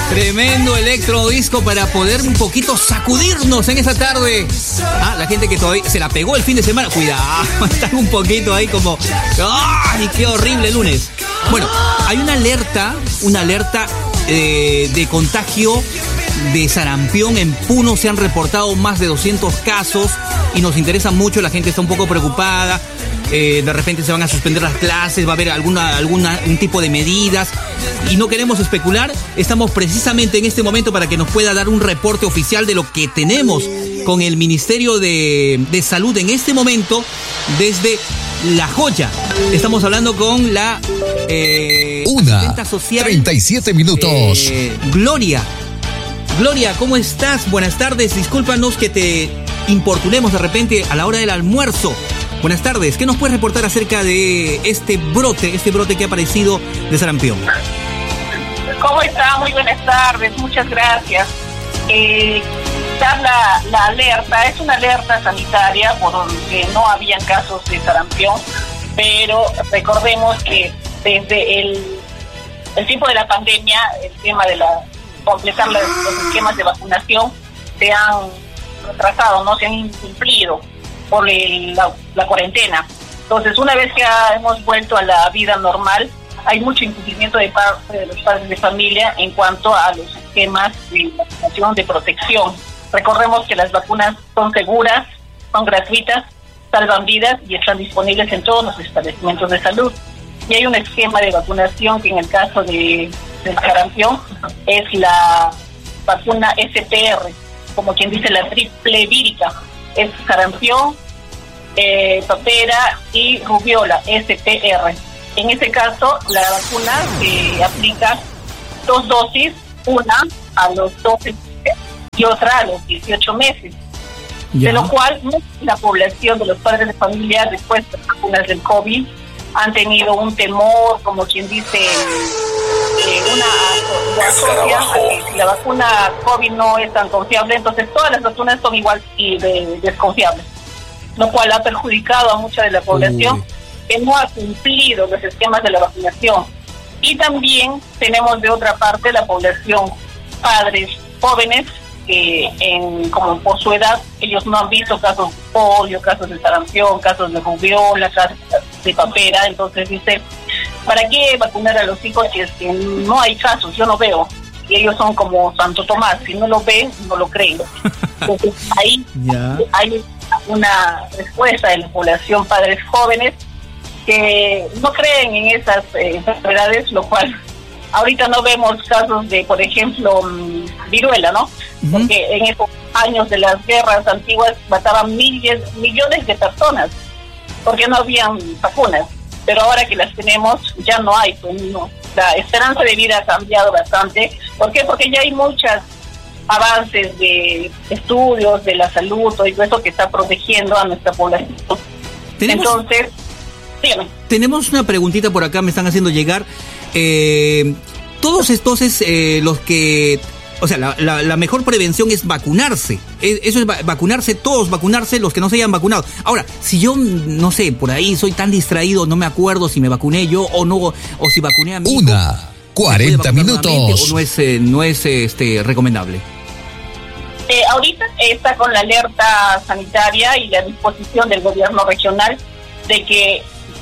Tremendo electro disco para poder un poquito sacudirnos en esta tarde. La gente que todavía se la pegó el fin de semana, cuidado, están un poquito ahí como, ¡ay, qué horrible lunes! Bueno, hay una alerta de contagio de sarampión en Puno. Se han reportado más de 200 casos y nos interesa mucho, la gente está un poco preocupada. De repente se van a suspender las clases, va a haber un tipo de medidas y no queremos especular. Estamos precisamente en este momento para que nos pueda dar un reporte oficial de lo que tenemos con el Ministerio de Salud en este momento desde La Joya. Estamos hablando con la asistenta social 37 minutos. Gloria, ¿cómo estás? Buenas tardes, discúlpanos que te importunemos de repente a la hora del almuerzo. Buenas tardes, ¿qué nos puedes reportar acerca de este brote que ha aparecido de sarampión? ¿Cómo está? Muy buenas tardes, muchas gracias. Está la alerta, es una alerta sanitaria por donde no habían casos de sarampión, pero recordemos que desde el tiempo de la pandemia, el tema de completar los esquemas de vacunación se han retrasado, no se han incumplido por la cuarentena. Entonces, una vez que hemos vuelto a la vida normal, hay mucho incumplimiento de parte de los padres de familia en cuanto a los esquemas de vacunación de protección. Recordemos que las vacunas son seguras, son gratuitas, salvan vidas y están disponibles en todos los establecimientos de salud. Y hay un esquema de vacunación que en el caso del sarampión es la vacuna SPR, como quien dice la triple vírica. Es sarampión, papera y rubiola, SPR. En este caso, la vacuna se aplica 2 dosis, una a los 12 meses y otra a los 18 meses. Ya. De lo cual, la población de los padres de familia, después de las vacunas del COVID, han tenido un temor, como quien dice, la si la vacuna COVID no es tan confiable, entonces todas las vacunas son igual y desconfiables, lo cual ha perjudicado a mucha de la población que no ha cumplido los esquemas de la vacunación. Y también tenemos de otra parte la población, padres jóvenes, que como por su edad, ellos no han visto casos de polio, casos de sarampión, casos de rubiola, casos de papera. Entonces dice, ¿para qué vacunar a los hijos si es que no hay casos? Yo no veo. Y ellos son como Santo Tomás, si no lo ven, no lo creen. Entonces ahí hay una respuesta de la población, padres jóvenes, que no creen en esas enfermedades, lo cual ahorita no vemos casos de, por ejemplo, viruela, ¿no? Porque en esos años de las guerras antiguas mataban millones de personas, porque no habían vacunas. Pero ahora que las tenemos, ya no hay. Pues, no. La esperanza de vida ha cambiado bastante. ¿Por qué? Porque ya hay muchos avances de estudios de la salud, todo eso que está protegiendo a nuestra población. Entonces, dígame. Tenemos una preguntita por acá, me están haciendo llegar. Todos estos, los que... O sea, la mejor prevención es vacunarse. Eso es vacunarse, todos vacunarse, los que no se hayan vacunado. Ahora, si yo, no sé, por ahí soy tan distraído, no me acuerdo si me vacuné yo o no, o si vacuné a mi hijo, 40 minutos. ¿O no es recomendable? Ahorita está con la alerta sanitaria y la disposición del gobierno regional de que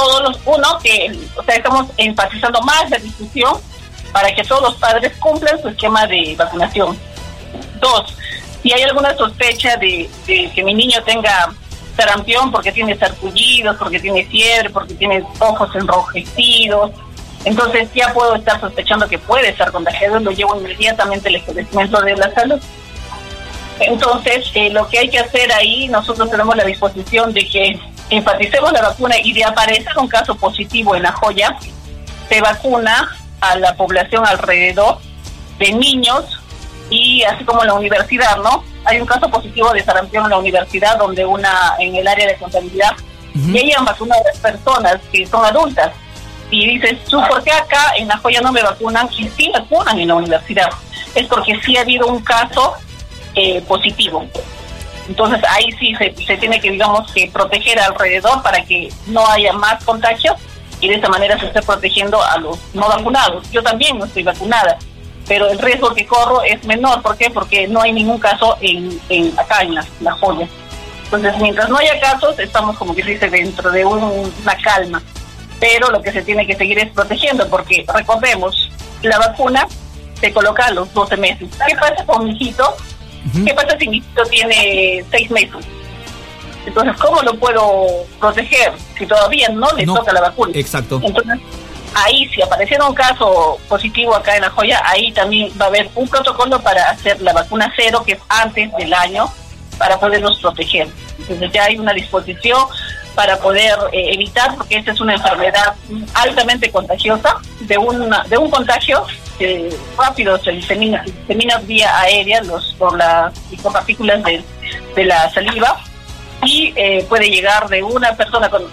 estamos enfatizando más la discusión para que todos los padres cumplan su esquema de vacunación. 2, si hay alguna sospecha de que mi niño tenga sarampión porque tiene sarpullidos, porque tiene fiebre, porque tiene ojos enrojecidos, entonces ya puedo estar sospechando que puede estar contagiado, lo llevo inmediatamente al establecimiento de la salud. Entonces, lo que hay que hacer ahí, nosotros tenemos la disposición de que enfaticemos la vacuna y de aparecer un caso positivo en La Joya, se vacuna a la población alrededor de niños y así como en la universidad, ¿no? Hay un caso positivo de sarampión en la universidad donde en el área de contabilidad y ahí han vacunado a las personas que son adultas y dices, ¿tú por qué acá en La Joya no me vacunan? Y sí vacunan en la universidad. Es porque sí ha habido un caso positivo. Entonces ahí sí se tiene que, digamos, que proteger alrededor para que no haya más contagios y de esa manera se esté protegiendo a los no vacunados. Yo también no estoy vacunada. pero el riesgo que corro es menor. ¿Por qué? Porque no hay ningún caso acá en La Joya. Entonces, mientras no haya casos, estamos, como que se dice, dentro de una calma. Pero lo que se tiene que seguir es protegiendo, porque recordemos, la vacuna se coloca a los 12 meses. ¿Qué pasa con mi hijito? ¿Qué pasa si mi hijito tiene 6 meses? Entonces, ¿cómo lo puedo proteger si todavía no le toca la vacuna? Exacto. Entonces, ahí, si apareciera un caso positivo acá en La Joya, ahí también va a haber un protocolo para hacer la vacuna 0, que es antes del año, para poderlos proteger. Entonces, ya hay una disposición para poder evitar, porque esta es una enfermedad altamente contagiosa, de un contagio rápido se disemina vía aérea por las micropartículas de la saliva, y puede llegar de una persona con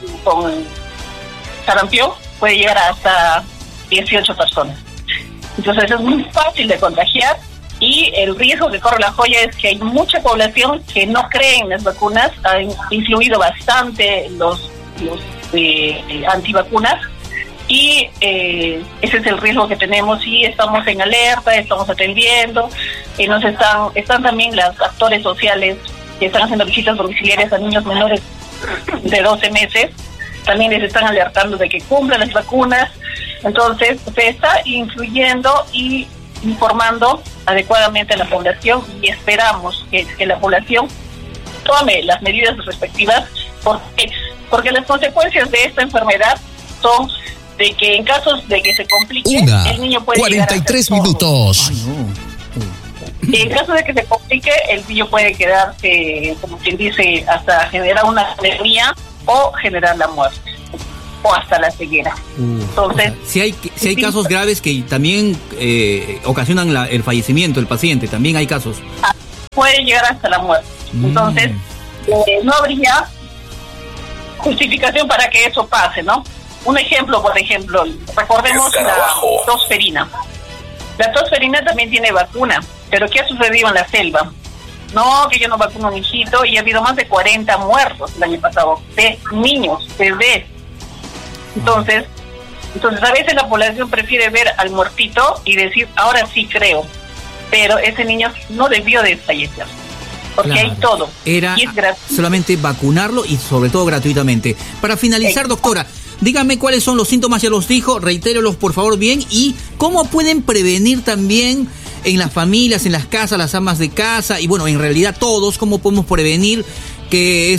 sarampión, puede llegar hasta 18 personas. Entonces es muy fácil de contagiar, y el riesgo que corre La Joya es que hay mucha población que no cree en las vacunas. Han influido bastante los antivacunas, y ese es el riesgo que tenemos, y estamos en alerta, estamos atendiendo, están también los actores sociales que están haciendo visitas domiciliarias a niños menores de 12 meses, también les están alertando de que cumplan las vacunas. Entonces se está influyendo y informando adecuadamente a la población, y esperamos que la población tome las medidas respectivas, porque las consecuencias de esta enfermedad son de que en casos de que se complique, el niño puede 43 minutos. En caso de que se complique, el niño puede quedarse, como quien dice, hasta generar una anemia o generar la muerte, o hasta la ceguera. Entonces, si hay casos graves que también ocasionan el fallecimiento del paciente, también hay casos. Puede llegar hasta la muerte. Entonces, no habría justificación para que eso pase, ¿no? Un ejemplo, por ejemplo, recordemos la tosferina. La tosferina también tiene vacuna, pero ¿qué ha sucedido en la selva? No, que yo no vacuno a mi hijito, y ha habido más de 40 muertos el año pasado, de niños, bebés. Entonces a veces la población prefiere ver al muertito y decir, ahora sí creo, pero ese niño no debió de fallecer, porque hay todo. Era y es solamente vacunarlo, y sobre todo gratuitamente. Para finalizar, doctora, dígame cuáles son los síntomas, ya los dijo, reitérolos por favor bien, y cómo pueden prevenir también en las familias, en las casas, las amas de casa, y bueno, en realidad todos, cómo podemos prevenir que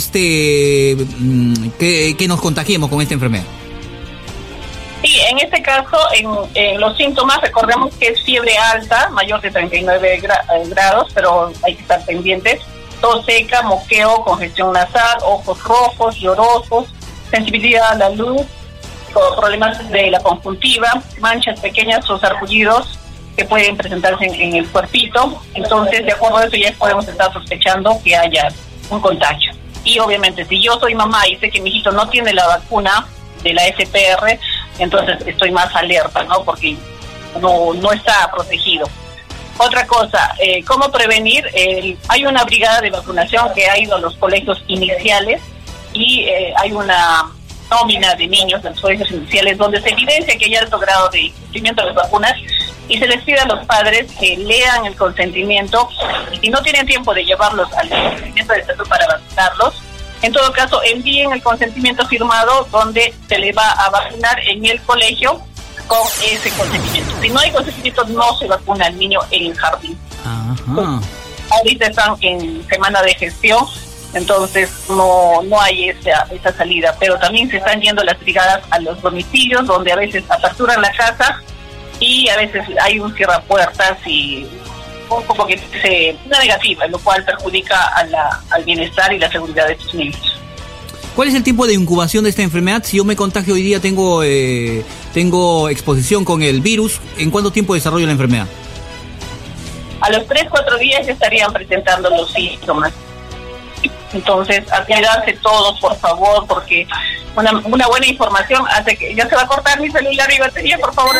que nos contagiemos con esta enfermedad. Sí, en este caso, en los síntomas, recordemos que es fiebre alta, mayor de 39 grados, pero hay que estar pendientes, tos seca, moqueo, congestión nasal, ojos rojos, llorosos, sensibilidad a la luz, problemas de la conjuntiva, manchas pequeñas o sarpullidos que pueden presentarse en el cuerpito. Entonces, de acuerdo a eso, ya podemos estar sospechando que haya un contagio. Y obviamente, si yo soy mamá y sé que mi hijito no tiene la vacuna de la FPR, entonces estoy más alerta, ¿no? Porque no está protegido. Otra cosa, ¿cómo prevenir? Hay una brigada de vacunación que ha ido a los colegios iniciales, y hay una nómina de niños en los colegios iniciales donde se evidencia que hay alto grado de cumplimiento de las vacunas, y se les pide a los padres que lean el consentimiento, y si no tienen tiempo de llevarlos al consentimiento de salud para vacunarlos, en todo caso envíen el consentimiento firmado donde se le va a vacunar en el colegio con ese consentimiento. Si no hay consentimiento, no se vacuna al niño en el jardín. Ajá. Ahorita están en semana de gestión, entonces no hay esa salida, pero también se están yendo las brigadas a los domicilios, donde a veces aperturan la casa y a veces hay un cierrapuertas y un poco que una negativa, lo cual perjudica al bienestar y la seguridad de estos niños. ¿Cuál es el tiempo de incubación de esta enfermedad? Si yo me contagio hoy día, tengo exposición con el virus, ¿en cuánto tiempo desarrollo la enfermedad? A los 3-4 días ya estarían presentando los síntomas. Entonces, a cuidarse todos, por favor, porque una buena información hace que... Ya se va a cortar mi celular y batería, por favor.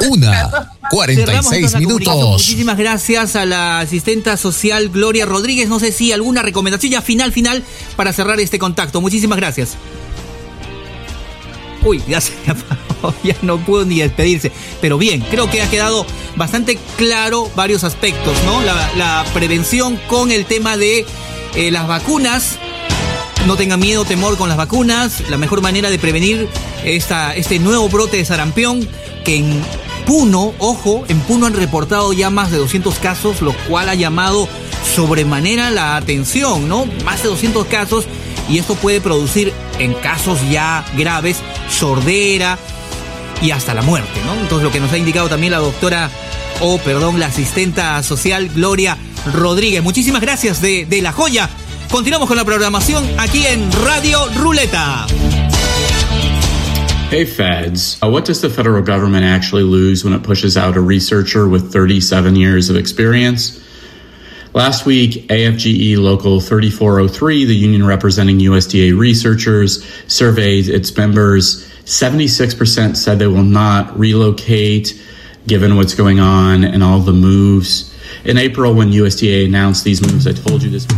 1:46 minutos. Muchísimas gracias a la asistenta social Gloria Rodríguez. No sé si alguna recomendación ya final para cerrar este contacto. Muchísimas gracias. Uy, ya se apagó. ya no puedo ni despedirse. Pero bien, creo que ha quedado bastante claro varios aspectos, ¿no? La prevención con el tema de las vacunas. No tengan miedo, temor con las vacunas. La mejor manera de prevenir este nuevo brote de sarampión, que en Puno, ojo, en Puno han reportado ya más de 200 casos, lo cual ha llamado sobremanera la atención, ¿no? Más de 200 casos, y esto puede producir, en casos ya graves, sordera y hasta la muerte, ¿no? Entonces, lo que nos ha indicado también la asistenta social Gloria Rodríguez. Muchísimas gracias de La Joya. Continuamos con la programación aquí en Radio Ruleta. Hey feds, what does the federal government actually lose when it pushes out a researcher with 37 years of experience? Last week, AFGE Local 3403, the union representing USDA researchers, surveyed its members. 76% said they will not relocate given what's going on and all the moves. In April, when USDA announced these moves, I told you this.